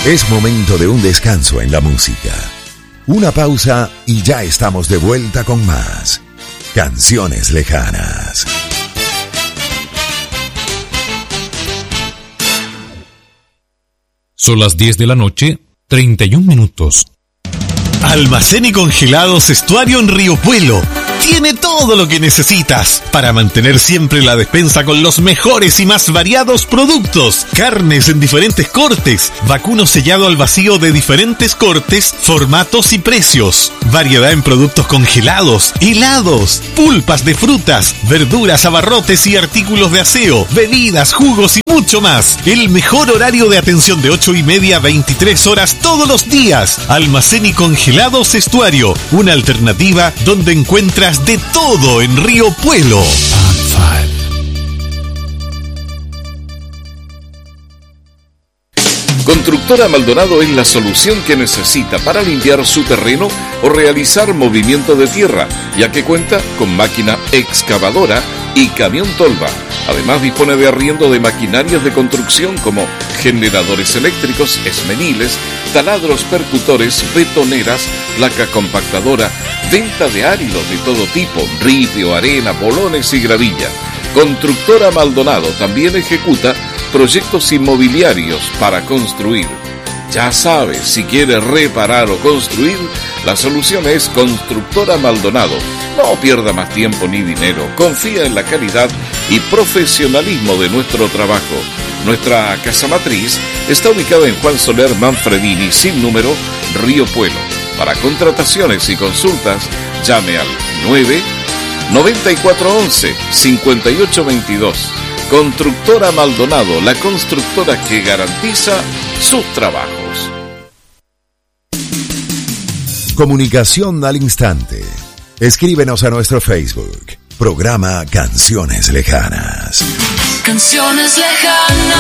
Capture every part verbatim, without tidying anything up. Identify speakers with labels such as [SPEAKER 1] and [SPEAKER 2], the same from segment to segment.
[SPEAKER 1] Es momento de un descanso en la música. Una pausa y ya estamos de vuelta con más Canciones Lejanas.
[SPEAKER 2] Son las diez de la noche, treinta y un minutos.
[SPEAKER 3] Almacén y Congelados Estuario en Río Puelo. Tiene todo lo que necesitas para mantener siempre la despensa con los mejores y más variados productos. Carnes en diferentes cortes, vacuno sellado al vacío de diferentes cortes, formatos y precios. Variedad en productos congelados, helados, pulpas de frutas, verduras, abarrotes y artículos de aseo, bebidas, jugos y mucho más. El mejor horario de atención de ocho y media a veintitrés horas todos los días. Almacén y Congelados Estuario, una alternativa donde encuentras de todo en Río Puelo.
[SPEAKER 4] Constructora Maldonado es la solución que necesita para limpiar su terreno o realizar movimiento de tierra, ya que cuenta con máquina excavadora y camión tolva. Además dispone de arriendo de maquinarias de construcción como generadores eléctricos, esmeniles, taladros percutores, betoneras, placa compactadora, venta de áridos de todo tipo, ripio, arena, bolones y gravilla. Constructora Maldonado también ejecuta proyectos inmobiliarios para construir. Ya sabes, si quieres reparar o construir, la solución es Constructora Maldonado. No pierda más tiempo ni dinero. Confía en la calidad y profesionalismo de nuestro trabajo. Nuestra casa matriz está ubicada en Juan Soler Manfredini, sin número, Río Puelo. Para contrataciones y consultas, llame al nueve noventa y cuatro once cincuenta y ocho veintidós. Constructora Maldonado, la constructora que garantiza sus trabajos.
[SPEAKER 1] Comunicación al instante. Escríbenos a nuestro Facebook, programa Canciones Lejanas.
[SPEAKER 5] Canciones Lejanas.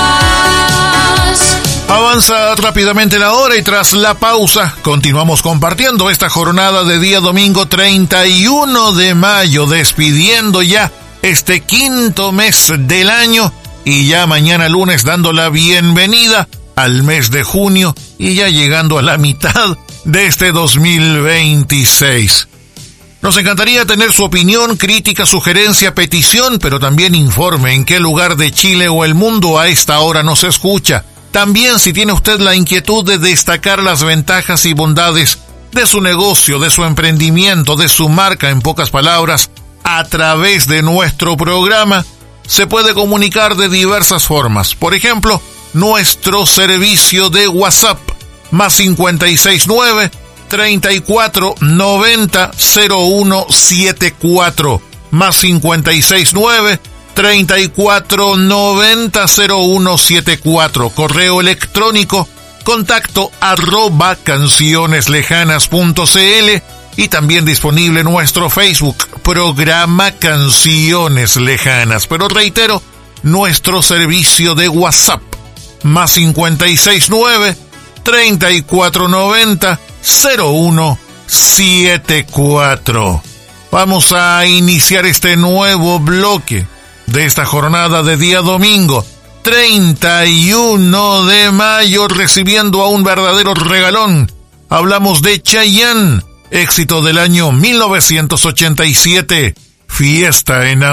[SPEAKER 6] Avanza rápidamente la hora y tras la pausa continuamos compartiendo esta jornada de día domingo treinta y uno de mayo, despidiendo ya este quinto mes del año y ya mañana lunes dando la bienvenida al mes de junio y ya llegando a la mitad de este dos mil veintiséis. Nos encantaría tener su opinión, crítica, sugerencia, petición, pero también informe en qué lugar de Chile o el mundo a esta hora nos escucha. También si tiene usted la inquietud de destacar las ventajas y bondades de su negocio, de su emprendimiento, de su marca, en pocas palabras, a través de nuestro programa, se puede comunicar de diversas formas. Por ejemplo, nuestro servicio de WhatsApp, más cincuenta y seis nueve, treinta y cuatro, noventa, cero uno setenta y cuatro, más cincuenta y seis nueve, treinta y cuatro, noventa, cero uno setenta y cuatro, correo electrónico, contacto arroba cancioneslejanas punto cl y también disponible nuestro Facebook, programa Canciones Lejanas. Pero reitero, nuestro servicio de WhatsApp, más cincuenta y seis nueve, treinta y cuatro, noventa, cero uno setenta y cuatro. Vamos a iniciar este nuevo bloque de esta jornada de día domingo treinta y uno de mayo recibiendo a un verdadero regalón. Hablamos de Chayanne, éxito del año mil novecientos ochenta y siete, Fiesta en